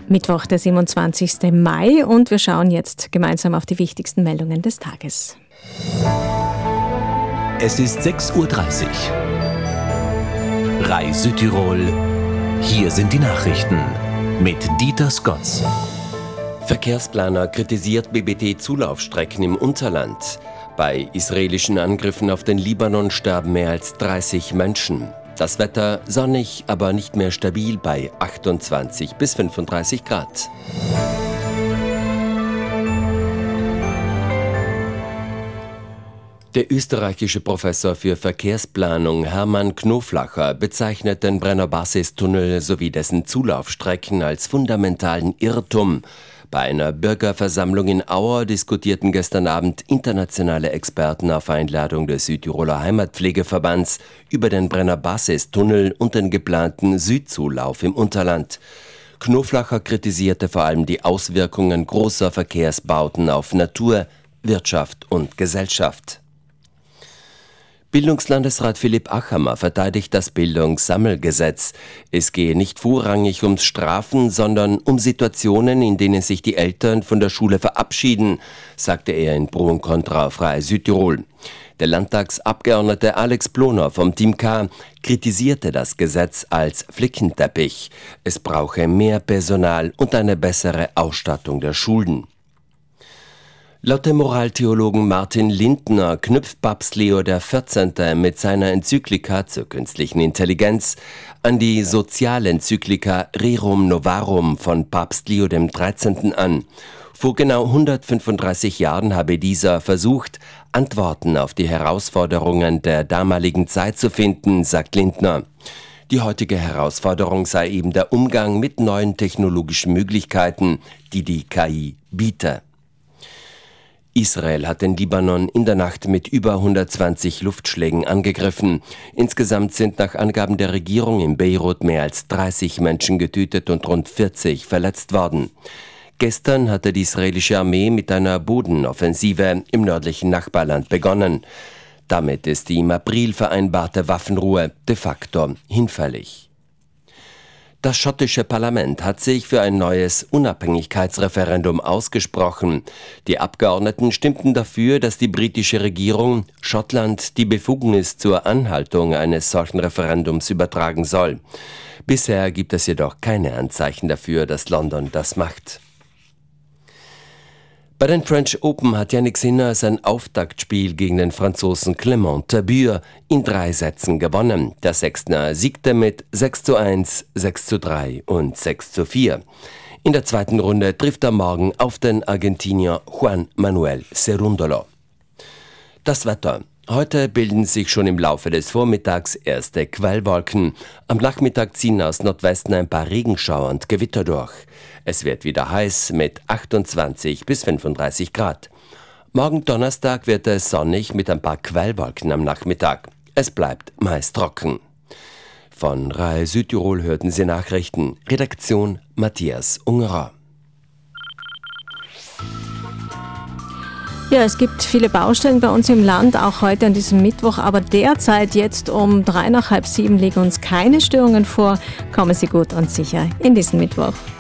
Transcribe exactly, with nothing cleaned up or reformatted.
Mittwoch, der siebenundzwanzigsten Mai, und wir schauen jetzt gemeinsam auf die wichtigsten Meldungen des Tages. Es ist sechs Uhr dreißig. R A I Südtirol. Hier sind die Nachrichten mit Dieter Skotz. Verkehrsplaner kritisiert B B T-Zulaufstrecken im Unterland. Bei israelischen Angriffen auf den Libanon starben mehr als dreißig Menschen. Das Wetter sonnig, aber nicht mehr stabil bei achtundzwanzig bis fünfunddreißig Grad. Der österreichische Professor für Verkehrsplanung Hermann Knoflacher bezeichnet den Brenner-Basistunnel sowie dessen Zulaufstrecken als fundamentalen Irrtum. Bei einer Bürgerversammlung in Auer diskutierten gestern Abend internationale Experten auf Einladung des Südtiroler Heimatpflegeverbands über den Brenner-Basistunnel und den geplanten Südzulauf im Unterland. Knoflacher kritisierte vor allem die Auswirkungen großer Verkehrsbauten auf Natur, Wirtschaft und Gesellschaft. Bildungslandesrat Philipp Achammer verteidigt das Bildungssammelgesetz. Es gehe nicht vorrangig ums Strafen, sondern um Situationen, in denen sich die Eltern von der Schule verabschieden, sagte er in Pro und Contra auf R A I Südtirol. Der Landtagsabgeordnete Alex Ploner vom Team K kritisierte das Gesetz als Flickenteppich. Es brauche mehr Personal und eine bessere Ausstattung der Schulen. Laut dem Moraltheologen Martin Lindner knüpft Papst Leo der vierzehnte mit seiner Enzyklika zur künstlichen Intelligenz an die Sozialenzyklika Rerum Novarum von Papst Leo der dreizehnte an. Vor genau hundertfünfunddreißig Jahren habe dieser versucht, Antworten auf die Herausforderungen der damaligen Zeit zu finden, sagt Lindner. Die heutige Herausforderung sei eben der Umgang mit neuen technologischen Möglichkeiten, die die K I biete. Israel hat den Libanon in der Nacht mit über hundertzwanzig Luftschlägen angegriffen. Insgesamt sind nach Angaben der Regierung in Beirut mehr als dreißig Menschen getötet und rund vierzig verletzt worden. Gestern hatte die israelische Armee mit einer Bodenoffensive im nördlichen Nachbarland begonnen. Damit ist die im April vereinbarte Waffenruhe de facto hinfällig. Das schottische Parlament hat sich für ein neues Unabhängigkeitsreferendum ausgesprochen. Die Abgeordneten stimmten dafür, dass die britische Regierung Schottland die Befugnis zur Anhaltung eines solchen Referendums übertragen soll. Bisher gibt es jedoch keine Anzeichen dafür, dass London das macht. Bei den French Open hat Jannik Sinner sein Auftaktspiel gegen den Franzosen Clément Tabure in drei Sätzen gewonnen. Der Sechzner siegte mit sechs zu eins, sechs zu drei und sechs zu vier. In der zweiten Runde trifft er morgen auf den Argentinier Juan Manuel Cerúndolo. Das Wetter. Heute bilden sich schon im Laufe des Vormittags erste Quellwolken. Am Nachmittag ziehen aus Nordwesten ein paar Regenschauer und Gewitter durch. Es wird wieder heiß mit achtundzwanzig bis fünfunddreißig Grad. Morgen Donnerstag wird es sonnig mit ein paar Quellwolken am Nachmittag. Es bleibt meist trocken. Von R A I Südtirol hörten Sie Nachrichten. Redaktion Matthias Ungerer. Ja, es gibt viele Baustellen bei uns im Land, auch heute an diesem Mittwoch, aber derzeit jetzt um drei nach halb sieben liegen uns keine Störungen vor. Kommen Sie gut und sicher in diesen Mittwoch.